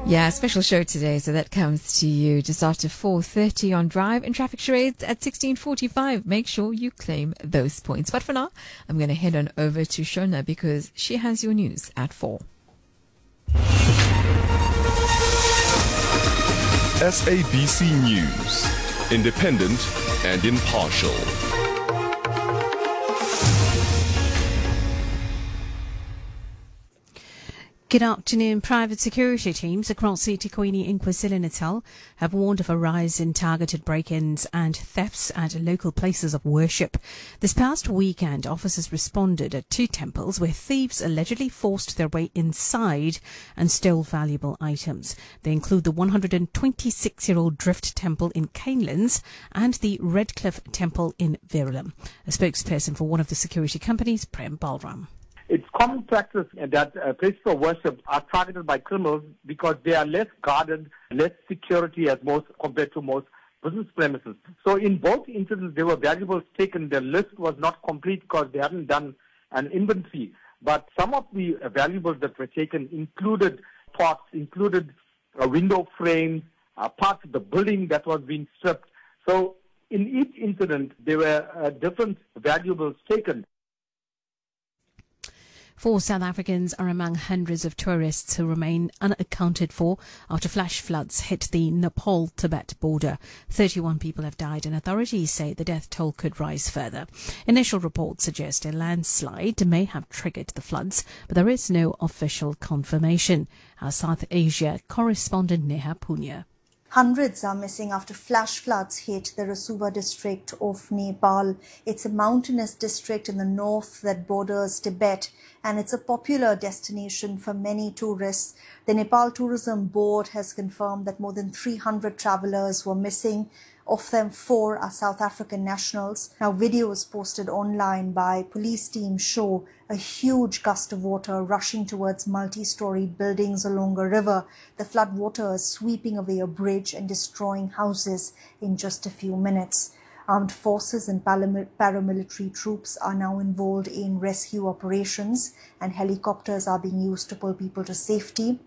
Yeah, special show today, so that comes to you just after 4:30 on Drive and Traffic Charades at 16:45. Make sure you claim those points. But for now, I'm going to head on over to Shona because she has your news at 4. SABC News, independent and impartial. Good afternoon. Private security teams across eThekwini in KwaZulu-Natal have warned of a rise in targeted break-ins and thefts at local places of worship. This past weekend, officers responded at 2 temples where thieves allegedly forced their way inside and stole valuable items. They include the 126-year-old Drift Temple in Canelands and the Redcliffe Temple in Verulam. A spokesperson for one of the security companies, Prem Balram. It's common practice that places of worship are targeted by criminals because they are less guarded, less security as most compared to most business premises. So in both incidents, there were valuables taken. The list was not complete because they hadn't done an inventory. But some of the valuables that were taken included pots, included window frames, parts of the building that was being stripped. So in each incident, there were different valuables taken. 4 South Africans are among hundreds of tourists who remain unaccounted for after flash floods hit the Nepal-Tibet border. 31 people have died and authorities say the death toll could rise further. Initial reports suggest a landslide may have triggered the floods, but there is no official confirmation. Our South Asia correspondent Neha Punya. Hundreds are missing after flash floods hit the Rasuva district of Nepal. It's a mountainous district in the north that borders Tibet, and it's a popular destination for many tourists. The Nepal Tourism Board has confirmed that more than 300 travelers were missing. Of them, 4 are South African nationals. Now, videos posted online by police teams show a huge gust of water rushing towards multi-story buildings along a river. The flood water is sweeping away a bridge and destroying houses in just a few minutes. Armed forces and paramilitary troops are now involved in rescue operations, and helicopters are being used to pull people to safety.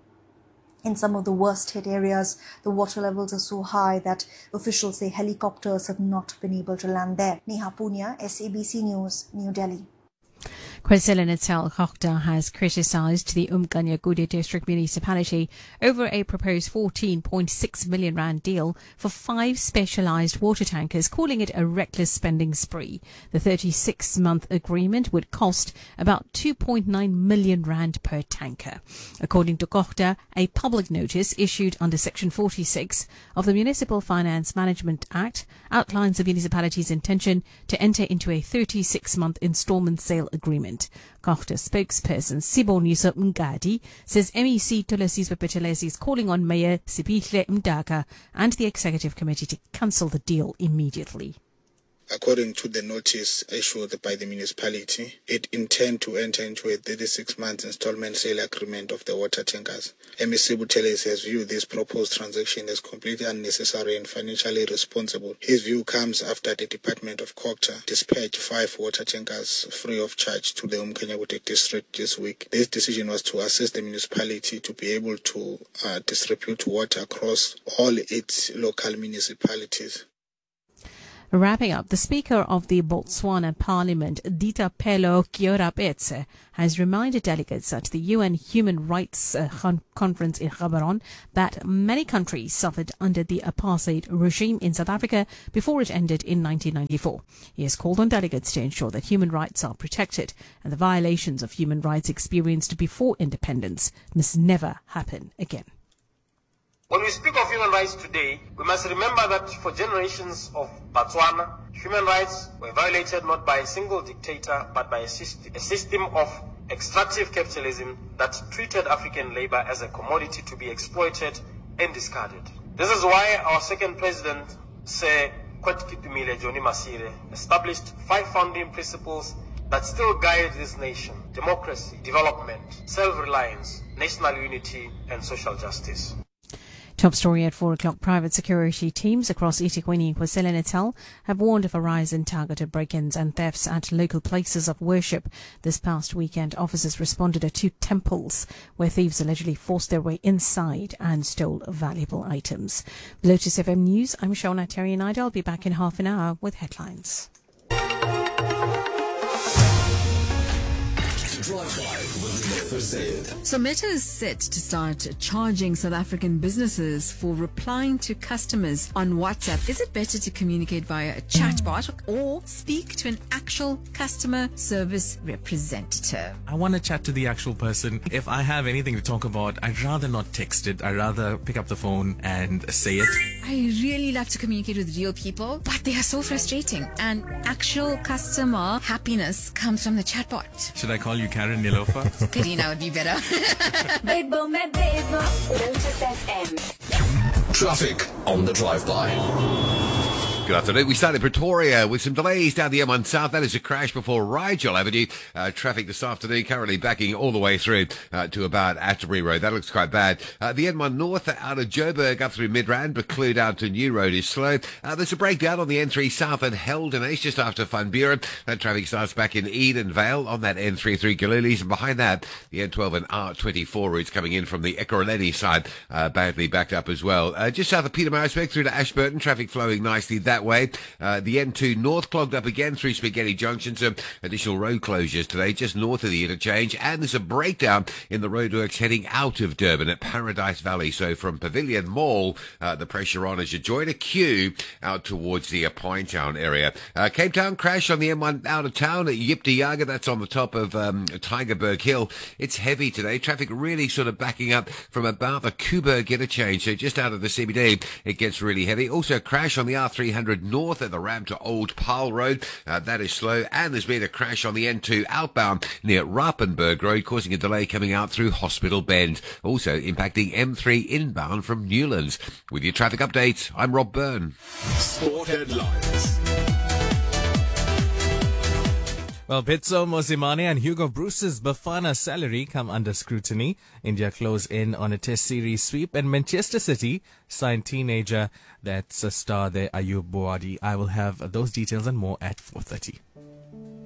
In some of the worst hit areas, the water levels are so high that officials say helicopters have not been able to land there. Neha Punya, SABC News, New Delhi. KwaZulu-Natal Gokda has criticised the Umkhanyakude district municipality over a proposed 14.6 million rand deal for 5 specialised water tankers, calling it a reckless spending spree. The 36-month agreement would cost about 2.9 million rand per tanker. According to Gokda, a public notice issued under Section 46 of the Municipal Finance Management Act outlines the municipality's intention to enter into a 36-month instalment sale agreement. Gokda spokesperson Sibonisa Mngadi says MEC Tolasi's Petelesi is calling on Mayor Sipihle Mdaka and the Executive Committee to cancel the deal immediately. According to the notice issued by the municipality, it intends to enter into a 36-month installment sale agreement of the water tankers. MEC Buthelezi has viewed this proposed transaction as completely unnecessary and financially irresponsible. His view comes after the Department of Gokda dispatched 5 water tankers free of charge to the Umkhanyakude district this week. This decision was to assist the municipality to be able to distribute water across all its local municipalities. Wrapping up, the Speaker of the Botswana Parliament, Ditapelo Kyorapetse, has reminded delegates at the UN Human Rights Conference in Gaborone that many countries suffered under the apartheid regime in South Africa before it ended in 1994. He has called on delegates to ensure that human rights are protected and the violations of human rights experienced before independence must never happen again. When we speak of human rights today, we must remember that for generations of Botswana, human rights were violated not by a single dictator, but by a system of extractive capitalism that treated African labor as a commodity to be exploited and discarded. This is why our second president, Sir Kwetkitumile Johnny Masire, established 5 founding principles that still guide this nation: democracy, development, self-reliance, national unity, and social justice. Top story at 4 o'clock. Private security teams across eThekwini and KwaZulu-Natal have warned of a rise in targeted break-ins and thefts at local places of worship. This past weekend, officers responded at 2 temples where thieves allegedly forced their way inside and stole valuable items. Lotus FM News, I'm Shona Terry and I'll be back in half an hour with headlines. So Meta is set to start charging South African businesses for replying to customers on WhatsApp. Is it better to communicate via a chatbot or speak to an actual customer service representative? I want to chat to the actual person. If I have anything to talk about, I'd rather not text it. I'd rather pick up the phone and say it. I really love to communicate with real people, but they are so frustrating. And actual customer happiness comes from the chatbot. Should I call you Karen Nilofa? Karina would be better. Lotus FM. Traffic on the drive-by. Good afternoon. We start in Pretoria with some delays down the M1 South. That is a crash before Rigel Avenue. Traffic this afternoon currently backing all the way through to about Atterbury Road. That looks quite bad. The M1 North out of Joburg up through Midrand, Buccleuch down to New Road is slow. There's a breakdown on the N3 South at Heldenhuis just after Van Buren. That traffic starts back in Edenvale on that N3 through Galilees. And behind that, the N12 and R24 routes coming in from the Ekurhuleni side, badly backed up as well. Just south of Pietermaritzburg through to Ashburton, traffic flowing nicely that way. The N2 North clogged up again through Spaghetti Junction, so additional road closures today just north of the interchange, and there's a breakdown in the roadworks heading out of Durban at Paradise Valley. So from Pavilion Mall, the pressure on as you join a queue out towards the Pinetown area. Cape Town crash on the M1 out of town at Yiptiaga, that's on the top of Tygerberg Hill. It's heavy today. Traffic really sort of backing up from about the Kuberg interchange, so just out of the CBD it gets really heavy. Also crash on the R300 north at the ramp to Old Paarl Road. That is slow. And there's been a crash on the N2 outbound near Rappenberg Road, causing a delay coming out through Hospital Bend. Also impacting M3 inbound from Newlands. With your traffic update, I'm Rob Byrne. Sport headlines. Well, Pitso Mosimane and Hugo Bruce's Bafana salary come under scrutiny. India close in on a Test series sweep, and Manchester City signed teenager that's a star there, Ayub Boadi. I will have those details and more at 4:30.